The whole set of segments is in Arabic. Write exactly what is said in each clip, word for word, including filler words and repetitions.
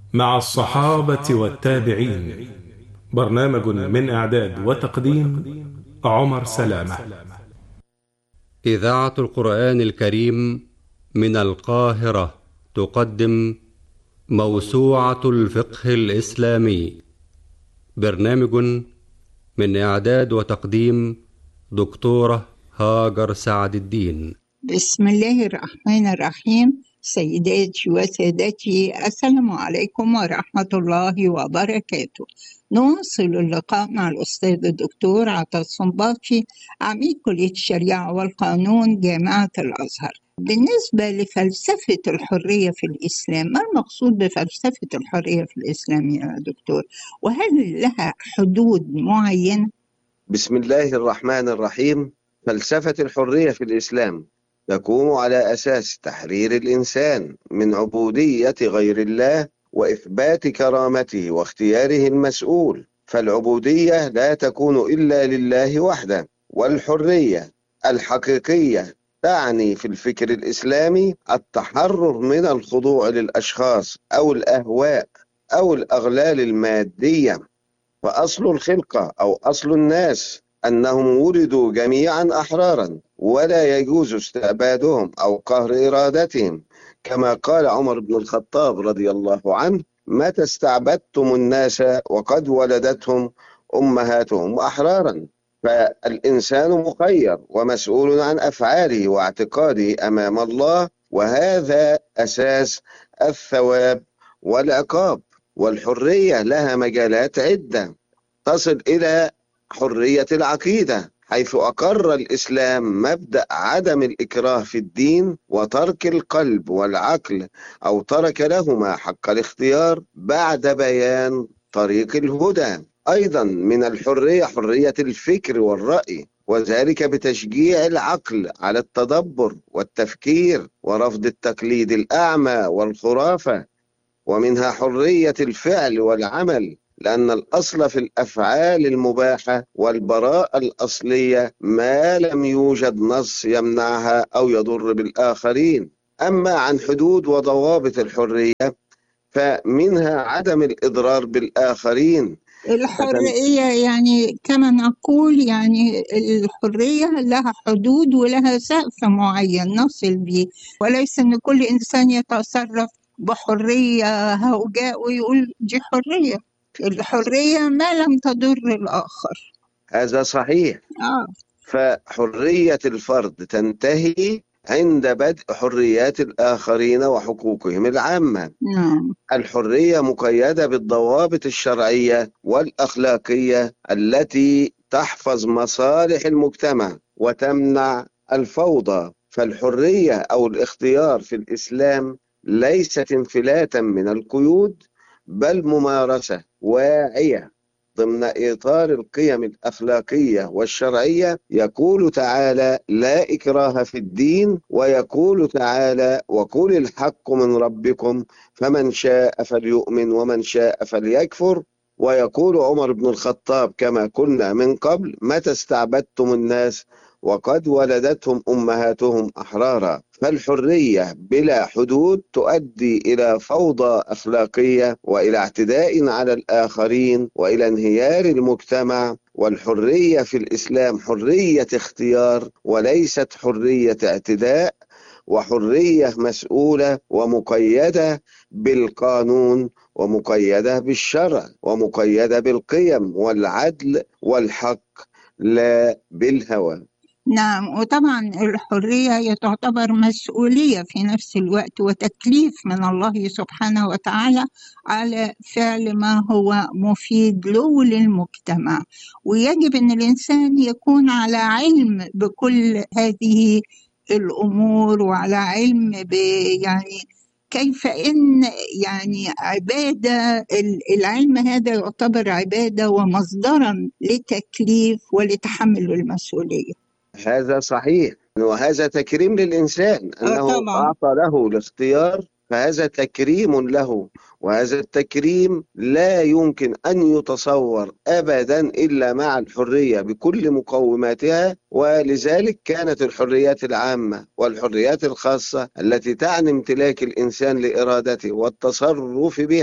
مع الصحابة والتابعين. برنامج من إعداد وتقديم عمر سلامة. إذاعة القرآن الكريم من القاهرة تقدم موسوعة الفقه الإسلامي. برنامج من إعداد وتقديم دكتورة هاجر سعد الدين. بسم الله الرحمن الرحيم. سيداتي وسادتي، السلام عليكم ورحمة الله وبركاته. نواصل اللقاء مع الأستاذ الدكتور عطا الصنباطي، عميد كلية الشريعة والقانون جامعة الأزهر. بالنسبة لفلسفة الحرية في الإسلام، ما المقصود بفلسفة الحرية في الإسلام يا دكتور؟ وهل لها حدود معينة؟ بسم الله الرحمن الرحيم. فلسفة الحرية في الإسلام تقوم على أساس تحرير الإنسان من عبودية غير الله وإثبات كرامته واختياره المسؤول، فالعبودية لا تكون إلا لله وحده، والحرية الحقيقية تعني في الفكر الإسلامي التحرر من الخضوع للأشخاص أو الأهواء أو الأغلال المادية. فأصل الخلقة أو أصل الناس أنهم ولدوا جميعا أحرارا، ولا يجوز استعبادهم أو قهر إرادتهم، كما قال عمر بن الخطاب رضي الله عنه: متى استعبدتم الناس وقد ولدتهم أمهاتهم أحرارا. فالإنسان مخير ومسؤول عن أفعاله واعتقاده أمام الله، وهذا أساس الثواب والعقاب. والحرية لها مجالات عدة تصل إلى حرية العقيدة، حيث أقر الإسلام مبدأ عدم الإكراه في الدين وترك القلب والعقل أو ترك لهما حق الاختيار بعد بيان طريق الهدى. أيضا من الحرية حرية الفكر والرأي، وذلك بتشجيع العقل على التدبر والتفكير ورفض التقليد الأعمى والخرافة. ومنها حرية الفعل والعمل، لأن الأصل في الأفعال المباحة والبراءة الأصلية ما لم يوجد نص يمنعها أو يضر بالآخرين. أما عن حدود وضوابط الحرية فمنها عدم الإضرار بالآخرين. الحرية يعني كما نقول، يعني الحرية لها حدود ولها سقف معين نصل به، وليس أن كل إنسان يتصرف بحرية هوجاء ويقول دي حرية. الحرية ما لم تضر الآخر. هذا صحيح. آه. فحرية الفرد تنتهي عند بدء حريات الآخرين وحقوقهم العامة. نعم. الحرية مقيدة بالضوابط الشرعية والأخلاقية التي تحفظ مصالح المجتمع وتمنع الفوضى. فالحرية أو الاختيار في الإسلام ليست انفلاتا من القيود، بل ممارسة واعية ضمن إطار القيم الأخلاقية والشرعية. يقول تعالى: لا إكراه في الدين، ويقول تعالى: وقل الحق من ربكم فمن شاء فليؤمن ومن شاء فليكفر. ويقول عمر بن الخطاب كما قلنا من قبل: متى استعبدتم الناس وقد ولدتهم أمهاتهم أحرارا. فالحرية بلا حدود تؤدي إلى فوضى أخلاقية وإلى اعتداء على الآخرين وإلى انهيار المجتمع. والحرية في الإسلام حرية اختيار وليست حرية اعتداء، وحرية مسؤولة ومقيدة بالقانون ومقيدة بالشرع ومقيدة بالقيم والعدل والحق، لا بالهوى. نعم، وطبعا الحرية هي تعتبر مسؤولية في نفس الوقت وتكليف من الله سبحانه وتعالى على فعل ما هو مفيد له وللمجتمع، ويجب أن الإنسان يكون على علم بكل هذه الأمور وعلى علم ب يعني كيف إن يعني عبادة العلم هذا يعتبر عبادة ومصدرا لتكليف ولتحمل المسؤولية. هذا صحيح، وهذا تكريم للإنسان أنه أعطى له الاختيار، فهذا تكريم له، وهذا التكريم لا يمكن أن يتصور أبدا إلا مع الحرية بكل مقوماتها. ولذلك كانت الحريات العامة والحريات الخاصة التي تعني امتلاك الإنسان لإرادته والتصرف بها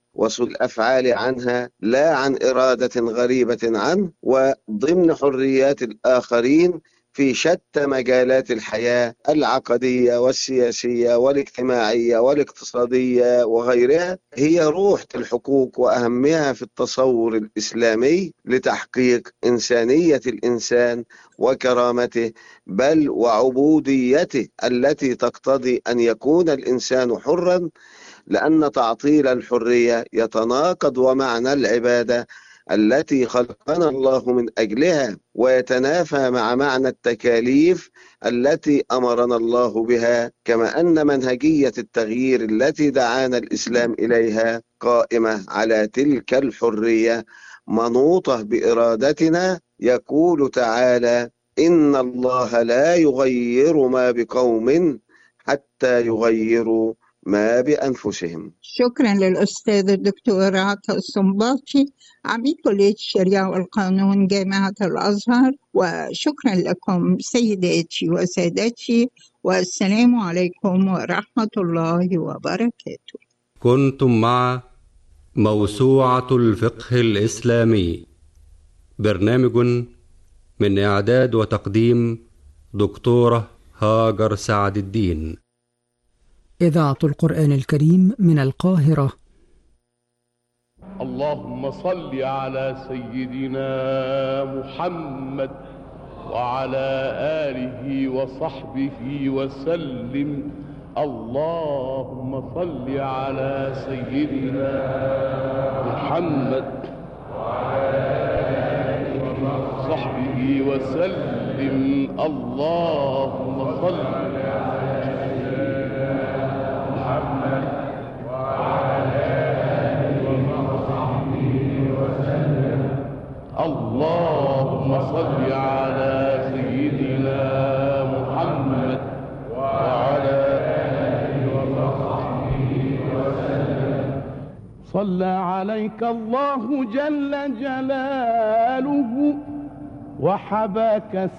وصول الأفعال عنها لا عن إرادة غريبة عنه، وضمن حريات الآخرين في شتى مجالات الحياة العقدية والسياسية والاجتماعية والاقتصادية وغيرها، هي روح الحقوق وأهمها في التصور الإسلامي لتحقيق إنسانية الإنسان وكرامته، بل وعبوديته التي تقتضي أن يكون الإنسان حرا، لأن تعطيل الحرية يتناقض ومعنى العبادة التي خلقنا الله من أجلها، ويتنافى مع معنى التكاليف التي أمرنا الله بها، كما أن منهجية التغيير التي دعانا الإسلام إليها قائمة على تلك الحرية منوطة بإرادتنا. يقول تعالى: إن الله لا يغير ما بقوم حتى يغيروا ما بأنفسهم. شكرا للأستاذ الدكتور عطا السنباطي، عميد كلية الشريعة والقانون جامعة الأزهر، وشكرا لكم سيداتي وسادتي، والسلام عليكم ورحمة الله وبركاته. كنتم مع موسوعة الفقه الإسلامي، برنامج من إعداد وتقديم دكتورة هاجر سعد الدين. إذاعة القرآن الكريم من القاهرة. اللهم صل على سيدنا محمد وعلى آله وصحبه وسلم. اللهم صل على سيدنا محمد وعلى آله وصحبه وسلم. اللهم صل على سيدنا محمد وعلى آله وصحبه وسلم. اللهم صل على سيدنا محمد وعلى آله وصحبه وسلم. صلى عليك الله جل جلاله وحباك